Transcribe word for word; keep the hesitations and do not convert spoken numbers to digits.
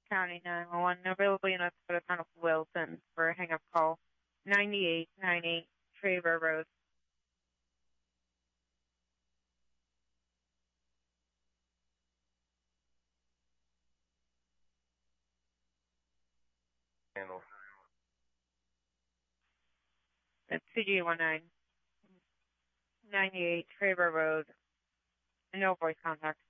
County nine one one, available units for the town of Wilton for a hang-up call, ninety-eight ninety Traver Road. Handle. That's C G one nine ninety-eight Traver Road. No voice contact.